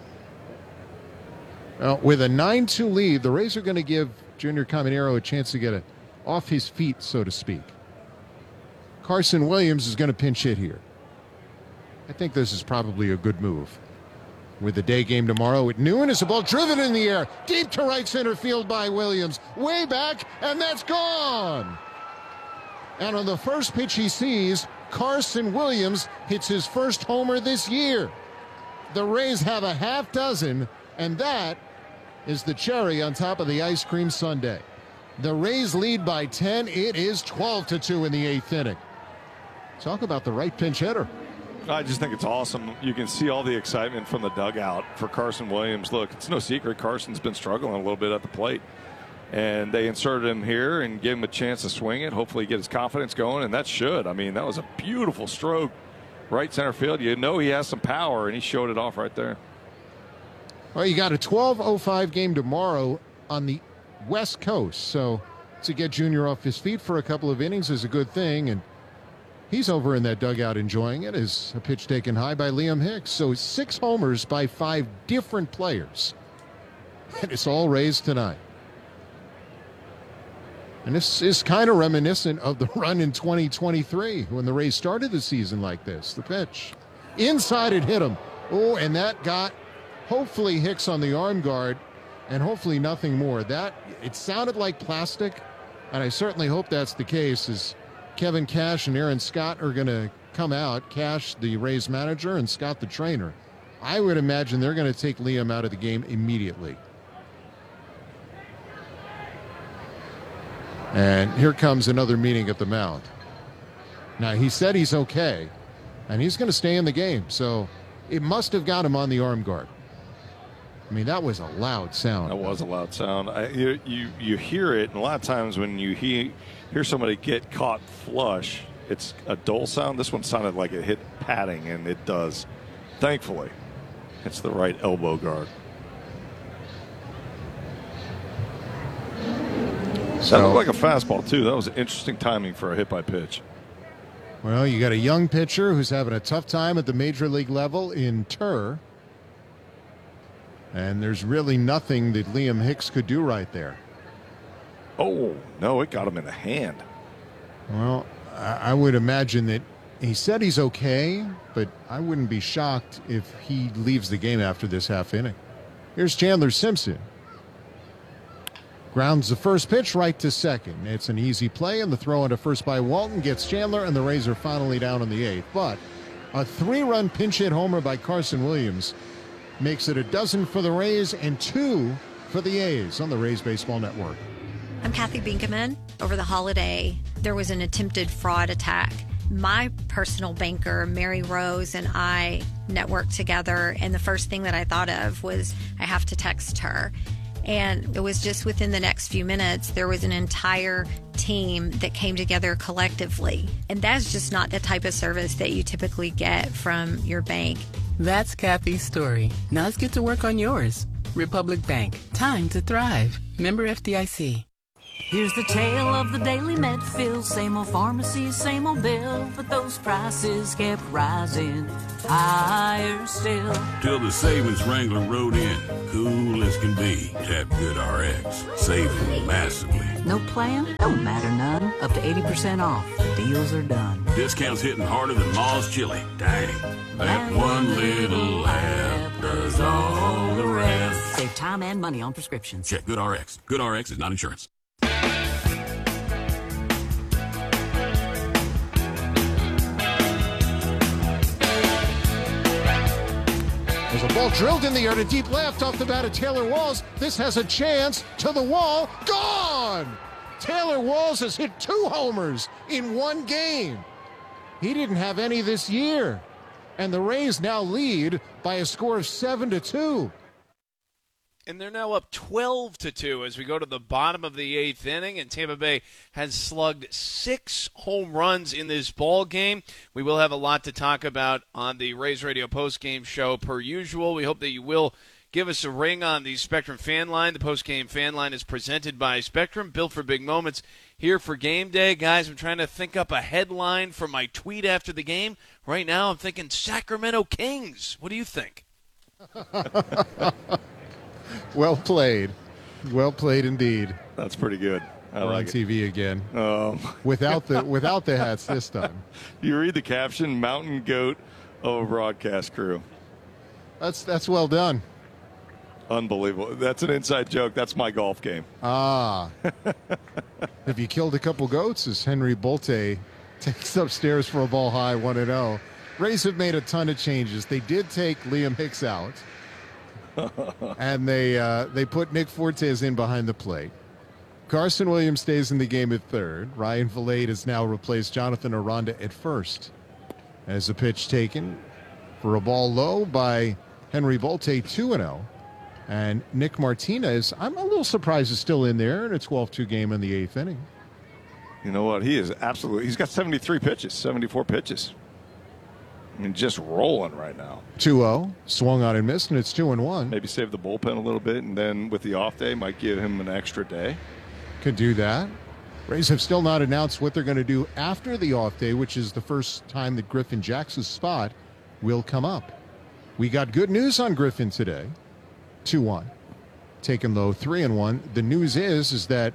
Well, with a nine two lead, the Rays are going to give Junior Caminero a chance to get it off his feet, so to speak. Carson Williams is going to pinch hit here. I think this is probably a good move. With the day game tomorrow at noon, is a ball driven in the air, deep to right center field by Williams. Way back, and that's gone. And on the first pitch he sees, Carson Williams hits his first homer this year. The Rays have a half dozen, and that is the cherry on top of the ice cream sundae. The Rays lead by ten. It is twelve to two in the eighth inning. Talk about the right pinch hitter. I just think it's awesome. You can see all the excitement from the dugout for Carson Williams. Look, it's no secret Carson's been struggling a little bit at the plate. And they inserted him here and gave him a chance to swing it, hopefully get his confidence going, and that should. I mean, that was a beautiful stroke. Right center field. You know he has some power, and he showed it off right there. Well, you got a twelve oh five game tomorrow on the West Coast. So to get Junior off his feet for a couple of innings is a good thing. And he's over in that dugout enjoying it as a pitch taken high by Liam Hicks. So six homers by five different players. And it's all Rays tonight. And this is kind of reminiscent of the run in twenty twenty-three when the Rays started the season like this. The pitch. Inside it hit him. Oh, and that got hopefully Hicks on the arm guard and hopefully nothing more. That, it sounded like plastic, and I certainly hope that's the case as Kevin Cash and Aaron Scott are going to come out. Cash, the Rays manager, and Scott, the trainer. I would imagine they're going to take Liam out of the game immediately. And here comes another meeting at the mound. Now, he said he's okay, and he's going to stay in the game. So it must have got him on the arm guard. I mean, that was a loud sound. That was a loud sound. I, you, you you hear it, and a lot of times when you hear, hear somebody get caught flush, it's a dull sound. This one sounded like it hit padding, and it does. Thankfully, it's the right elbow guard. So, that looked like a fastball, too. That was interesting timing for a hit by pitch. Well, you got a young pitcher who's having a tough time at the major league level in Tur. And there's really nothing that Liam Hicks could do right there. Oh, no, it got him in the hand. Well, I would imagine that he said he's okay, but I wouldn't be shocked if he leaves the game after this half inning. Here's Chandler Simpson. Grounds the first pitch right to second. It's an easy play, and the throw into first by Walton gets Chandler, and the Rays are finally down in the eighth. But a three-run pinch hit homer by Carson Williams makes it a dozen for the Rays and two for the A's on the Rays Baseball Network. I'm Kathy Binkaman. Over the holiday, there was an attempted fraud attack. My personal banker, Mary Rose, and I networked together, and the first thing that I thought of was I have to text her. And it was just within the next few minutes, there was an entire team that came together collectively. And that's just not the type of service that you typically get from your bank. That's Kathy's story. Now let's get to work on yours. Republic Bank. Time to thrive. Member F D I C. Here's the tale of the daily Medfield. Same old pharmacy, same old bill, but those prices kept rising higher still. Till the savings Wrangler rode in, cool as can be. Tap Good R X, saving massively. No plan? Don't matter none. Up to eighty percent off. Deals are done. Discounts hitting harder than Ma's chili. Dang. That one little app does all the rest. Save time and money on prescriptions. Check Good R X. Good R X is not insurance. There's a ball drilled in the air to deep left off the bat of Taylor Walls. This has a chance to the wall. Gone! Taylor Walls has hit two homers in one game. He didn't have any this year. And the Rays now lead by a score of seven to two. And they're now up twelve to two as we go to the bottom of the eighth inning, and Tampa Bay has slugged six home runs in this ball game. We will have a lot to talk about on the Rays Radio postgame show per usual. We hope that you will give us a ring on the Spectrum fan line. The postgame fan line is presented by Spectrum, built for big moments. Here for game day, guys, I'm trying to think up a headline for my tweet after the game. Right now I'm thinking Sacramento Kings. What do you think? Well played. Well played indeed. That's pretty good. I We're like on it. T V again. Um. Without the without the hats this time. You read the caption, Mountain Goat of a broadcast crew. That's that's well done. Unbelievable. That's an inside joke. That's my golf game. Ah. Have you killed a couple goats as Henry Bolte takes upstairs for a ball high one and oh. Rays have made a ton of changes. They did take Liam Hicks out. and they uh, they put Nick Fortes in behind the plate. Carson Williams stays in the game at third. Ryan Vilade has now replaced Jonathan Aranda at first. As a pitch taken for a ball low by Henry Bolte, two and oh. And Nick Martinez, I'm a little surprised, is still in there in a twelve two game in the eighth inning. You know what? He is absolutely – he's got seventy-three pitches, seventy-four pitches. I mean, just rolling right now. two oh, swung on and missed, and it's two and one. Maybe save the bullpen a little bit, and then with the off day, might give him an extra day. Could do that. Rays have still not announced what they're going to do after the off day, which is the first time that Griffin Jackson's spot will come up. We got good news on Griffin today. two one. Taken low, three and one. The news is, is that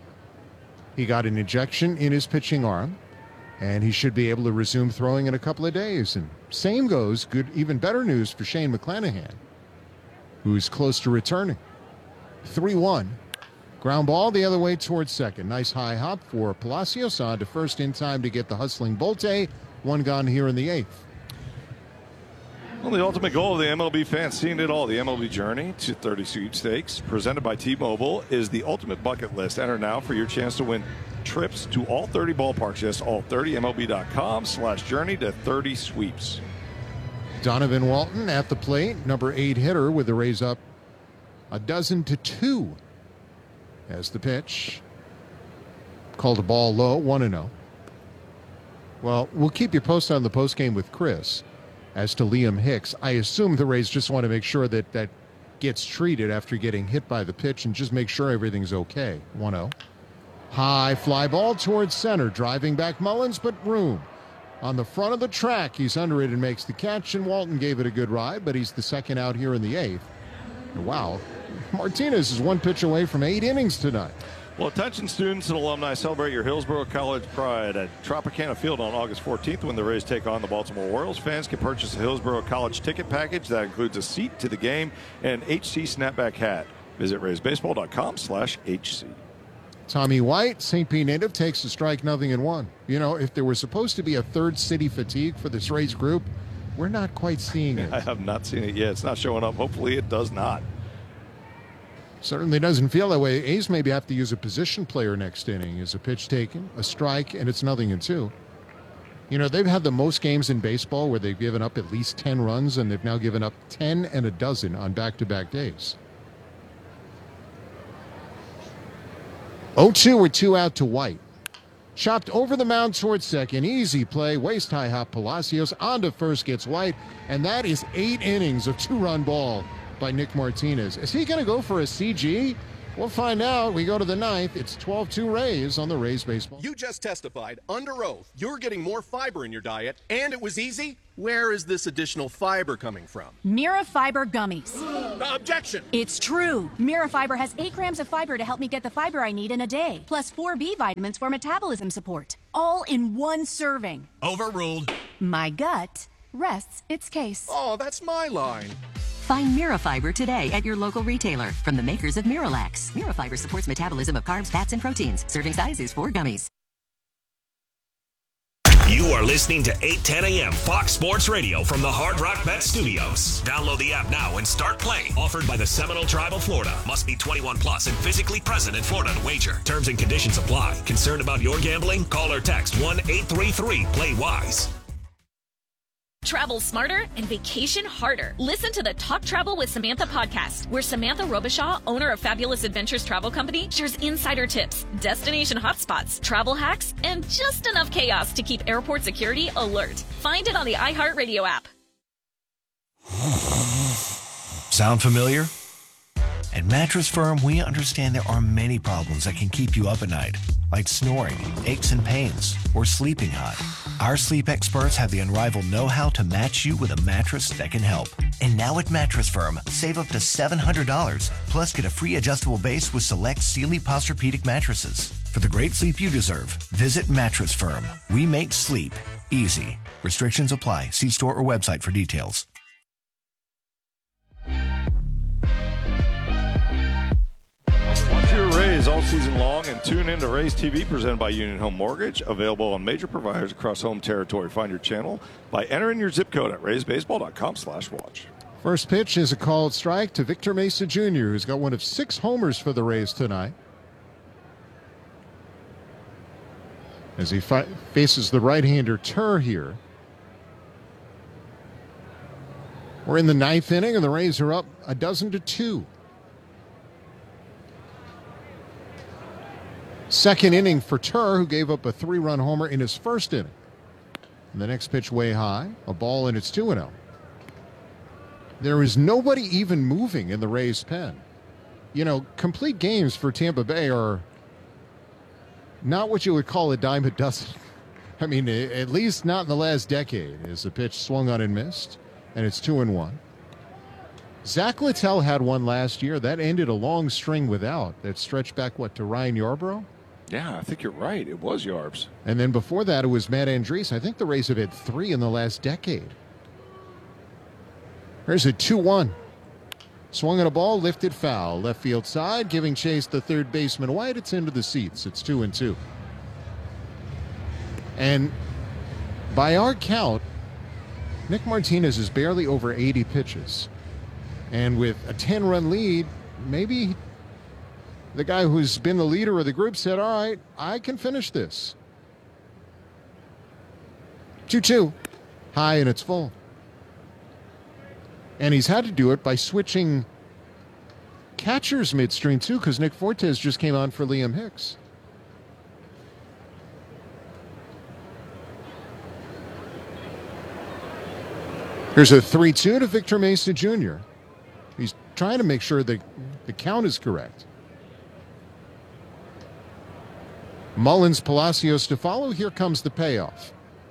he got an injection in his pitching arm, and he should be able to resume throwing in a couple of days. And same goes, good, even better news for Shane McClanahan, who's close to returning. three one. Ground ball the other way towards second. Nice high hop for Palacios on to first in time to get the hustling Bolte. One gone here in the eighth. Well, the ultimate goal of the M L B fans, seeing it all, the M L B Journey to thirty sweepstakes, presented by T-Mobile, is the ultimate bucket list. Enter now for your chance to win trips to all thirty ballparks. Yes, all thirty, M L B dot com slash journey to thirty sweeps. Donovan Walton at the plate, number eight hitter, with the Rays up a dozen to two. As the pitch called a ball low, one and oh. Well, we'll keep you posted on the postgame with Chris as to Liam Hicks. I assume the Rays just want to make sure that that gets treated after getting hit by the pitch and just make sure everything's okay. one oh. High fly ball towards center, driving back Mullins, but room. On the front of the track, he's under it and makes the catch, and Walton gave it a good ride, but he's the second out here in the eighth. Wow. Martinez is one pitch away from eight innings tonight. Well, attention students and alumni, celebrate your Hillsborough College pride at Tropicana Field on August fourteenth when the Rays take on the Baltimore Orioles. Fans can purchase a Hillsborough College ticket package that includes a seat to the game and H C snapback hat. Visit rays baseball dot com slash H C. Tommy White, Saint Pete native, takes a strike, nothing in one. You know, if there was supposed to be a third city fatigue for this Rays group, we're not quite seeing it. I have not seen it yet. It's not showing up. Hopefully it does not. Certainly doesn't feel that way. A's maybe have to use a position player next inning. Is a pitch taken, a strike, and it's nothing in two. You know, they've had the most games in baseball where they've given up at least ten runs, and they've now given up ten and a dozen on back-to-back days. oh two with two out to White. Chopped over the mound towards second. Easy play. Waist-high hop Palacios. On to first gets White. And that is eight innings of two-run ball by Nick Martinez. Is he going to go for a C G? We'll find out. We go to the ninth. It's twelve two Rays on the Rays baseball. You just testified under oath you're getting more fiber in your diet, and it was easy. Where is this additional fiber coming from? Mira Fiber Gummies. Objection! It's true. Mira Fiber has eight grams of fiber to help me get the fiber I need in a day, plus four B vitamins for metabolism support, all in one serving. Overruled. My gut rests its case. Oh, that's my line. Find Mirafiber today at your local retailer from the makers of Miralax. Mirafiber supports metabolism of carbs, fats, and proteins. Serving size is four gummies. You are listening to eight ten a.m. Fox Sports Radio from the Hard Rock Bet Studios. Download the app now and start playing. Offered by the Seminole Tribe of Florida. Must be twenty-one plus and physically present in Florida to wager. Terms and conditions apply. Concerned about your gambling? Call or text one eight three three play wise. Travel smarter and vacation harder. Listen to the Talk Travel with Samantha podcast, where Samantha Robichaud, owner of Fabulous Adventures Travel Company, shares insider tips, destination hotspots, travel hacks, and just enough chaos to keep airport security alert. Find it on the iHeartRadio app. Sound familiar? At Mattress Firm, we understand there are many problems that can keep you up at night, like snoring, aches and pains, or sleeping hot. Our sleep experts have the unrivaled know-how to match you with a mattress that can help. And now at Mattress Firm, save up to seven hundred dollars, plus get a free adjustable base with select Sealy Posturepedic mattresses. For the great sleep you deserve, visit Mattress Firm. We make sleep easy. Restrictions apply. See store or website for details. Watch your Rays all season long and tune in to Rays T V presented by Union Home Mortgage. Available on major providers across home territory. Find your channel by entering your zip code at rays baseball dot com slash watch. First pitch is a called strike to Victor Mesa Junior, who's got one of six homers for the Rays tonight. As he fi- faces the right-hander Tur here. We're in the ninth inning, and the Rays are up a dozen to two. Second inning for Tur, who gave up a three-run homer in his first inning. And the next pitch way high, a ball, and it's two and oh. There is nobody even moving in the Rays' pen. You know, complete games for Tampa Bay are not what you would call a dime a dozen. I mean, at least not in the last decade, as the pitch swung on and missed, and it's two and one. Zach Littell had one last year. That ended a long string without. That stretched back, what, to Ryan Yarbrough? Yeah, I think you're right. It was Yarbs. And then before that, it was Matt Andriese. I think the Rays have had three in the last decade. Here's a two one. Swung at a ball, lifted foul. Left field side, giving chase to third baseman White. It's into the seats. It's two and two. And by our count, Nick Martinez is barely over eighty pitches. And with a ten-run lead, maybe the guy who's been the leader of the group said, all right, I can finish this. two two. High and it's full. And he's had to do it by switching catchers midstream, too, because Nick Fortes just came on for Liam Hicks. Here's a three two to Victor Mesa Junior He's trying to make sure that the count is correct. Mullins, Palacios to follow. Here comes the payoff.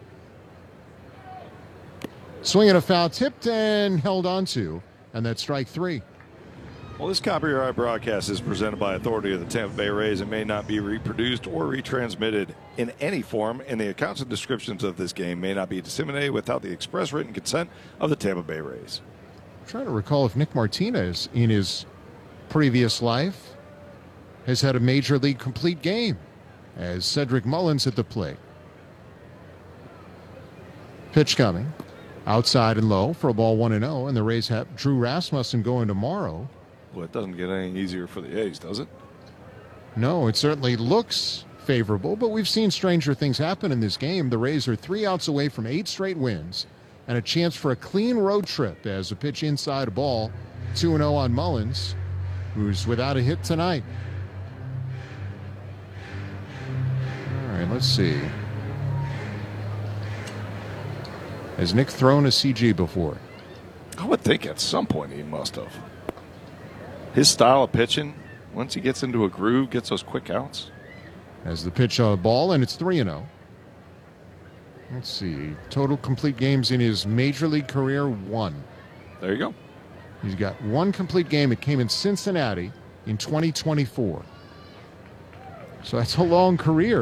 Swinging a foul, tipped and held onto, and that's strike three. Well, this copyright broadcast is presented by authority of the Tampa Bay Rays and may not be reproduced or retransmitted in any form, and the accounts and descriptions of this game may not be disseminated without the express written consent of the Tampa Bay Rays. I'm trying to recall if Nick Martinez, in his previous life, has had a major league complete game as Cedric Mullins at the plate. Pitch coming. Outside and low for a ball one and oh, and the Rays have Drew Rasmussen going tomorrow. Well, it doesn't get any easier for the A's, does it? No, it certainly looks favorable, but we've seen stranger things happen in this game. The Rays are three outs away from eight straight wins and a chance for a clean road trip as a pitch inside a ball, two and oh on Mullins, who's without a hit tonight. All right, let's see. Has Nick thrown a C G before? I would think at some point he must have. His style of pitching, Once he gets into a groove, gets those quick outs. As the pitch on the ball, and it's three and oh. Let's see. Total complete games in his major league career, one. There you go. He's got one complete game. It came in Cincinnati in twenty twenty-four. So that's a long career.